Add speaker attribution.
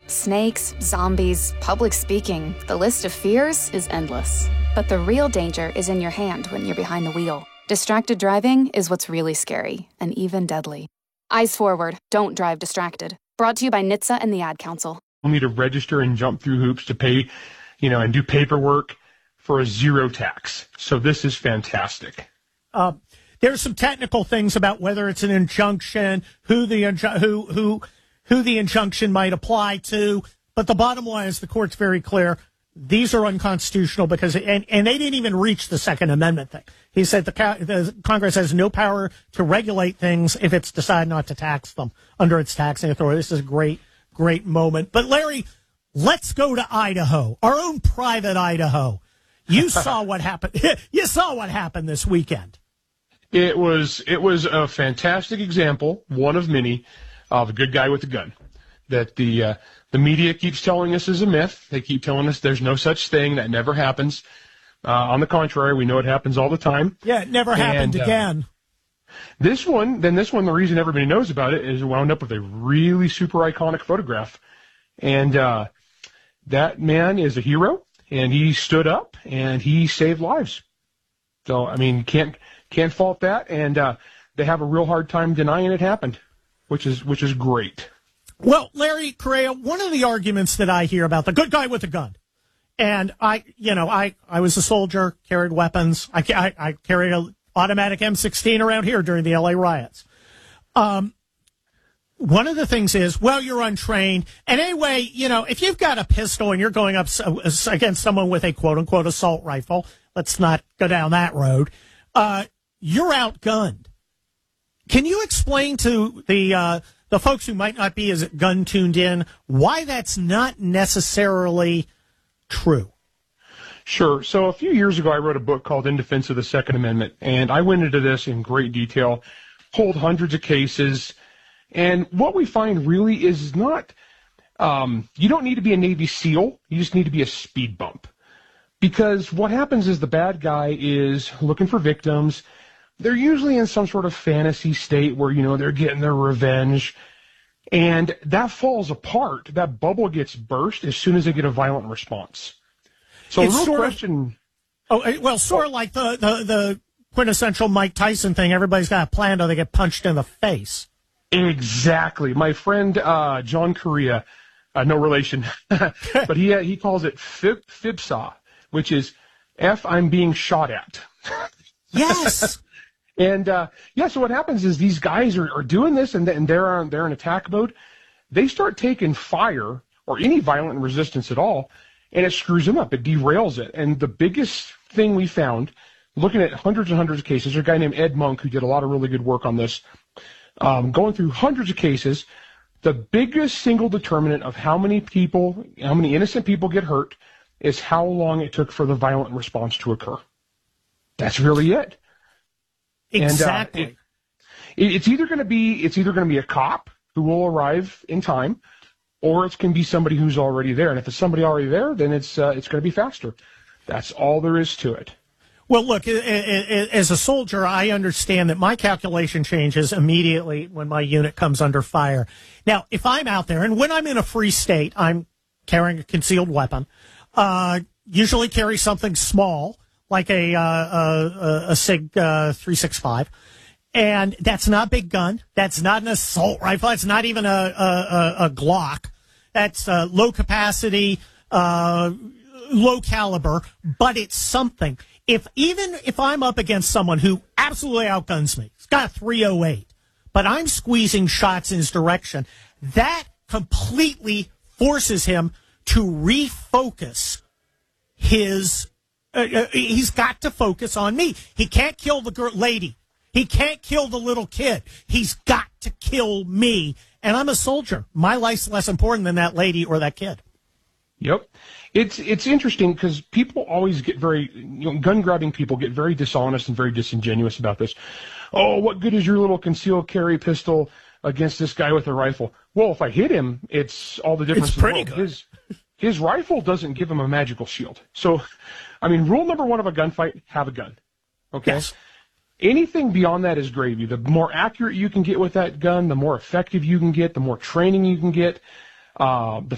Speaker 1: Snakes, zombies, public speaking, the list of fears is endless. But the real danger is in your hand when you're behind the wheel. Distracted driving is what's really scary, and even deadly. Eyes forward, don't drive distracted. Brought to you by NHTSA and the Ad Council.
Speaker 2: You need to register and jump through hoops to pay, and do paperwork for a zero tax. So this is fantastic.
Speaker 3: There's some technical things about whether it's an injunction, who the injunction might apply to, but the bottom line is the court's very clear. These are unconstitutional because, and they didn't even reach the Second Amendment thing. He said the Congress has no power to regulate things if it's decided not to tax them under its taxing authority. This is a great moment. But Larry, let's go to Idaho, our own private Idaho. You saw what happened. You saw what happened this weekend.
Speaker 2: It was a fantastic example, one of many, of a good guy with a gun. That the media keeps telling us is a myth. They keep telling us there's no such thing. That never happens. On the contrary, we know it happens all the time.
Speaker 3: Yeah, it never happened again.
Speaker 2: This one, the reason everybody knows about it is it wound up with a really super iconic photograph. And that man is a hero, and he stood up, and he saved lives. So, I mean, can't fault that. And they have a real hard time denying it happened, which is great.
Speaker 3: Well, Larry Correia, one of the arguments that I hear about the good guy with a gun, and I was a soldier, carried weapons. I carried an automatic M16 around here during the LA riots. One of the things is, well, you're untrained. And anyway, if you've got a pistol and you're going up against someone with a quote unquote assault rifle, let's not go down that road. You're outgunned. Can you explain to the folks who might not be as gun tuned in why that's not necessarily true?
Speaker 2: Sure. So a few years ago, I wrote a book called In Defense of the Second Amendment, and I went into this in great detail, pulled hundreds of cases, and what we find really is not, you don't need to be a Navy SEAL, you just need to be a speed bump. Because what happens is the bad guy is looking for victims. They're usually in some sort of fantasy state where, they're getting their revenge. And that falls apart. That bubble gets burst as soon as they get a violent response. So
Speaker 3: it's
Speaker 2: the real question...
Speaker 3: sort of like the quintessential Mike Tyson thing. Everybody's got a plan until they get punched in the face.
Speaker 2: Exactly. My friend John Correia, no relation, but he calls it FIBSA, which is F, I'm being shot at.
Speaker 3: Yes.
Speaker 2: And, so what happens is these guys are doing this, and they're in attack mode. They start taking fire or any violent resistance at all, and it screws them up. It derails it. And the biggest thing we found, looking at hundreds and hundreds of cases, there's a guy named Ed Monk who did a lot of really good work on this, going through hundreds of cases, the biggest single determinant of how many innocent people get hurt is how long it took for the violent response to occur. That's really it.
Speaker 3: Exactly.
Speaker 2: And, it's either going to be a cop who will arrive in time, or it can be somebody who's already there. And if it's somebody already there, then it's going to be faster. That's all there is to it.
Speaker 3: Well, look, as a soldier, I understand that my calculation changes immediately when my unit comes under fire. Now, if I'm out there, and when I'm in a free state, I'm carrying a concealed weapon. Usually carry something small, like a SIG 365, and that's not a big gun. That's not an assault rifle. It's not even a Glock. That's low capacity, low caliber, but it's something. Even if I'm up against someone who absolutely outguns me, he's got a 308, but I'm squeezing shots in his direction, that completely forces him to refocus his. He's got to focus on me. He can't kill the lady. He can't kill the little kid. He's got to kill me. And I'm a soldier. My life's less important than that lady or that kid.
Speaker 2: Yep. It's interesting because people always get gun-grabbing people get very dishonest and very disingenuous about this. Oh, what good is your little concealed carry pistol against this guy with a rifle? Well, if I hit him, it's all the difference in the world.
Speaker 3: It's pretty good.
Speaker 2: His rifle doesn't give him a magical shield. So, I mean, rule number one of a gunfight, have a gun. Okay?
Speaker 3: Yes.
Speaker 2: Anything beyond that is gravy. The more accurate you can get with that gun, the more effective you can get, the more training you can get. The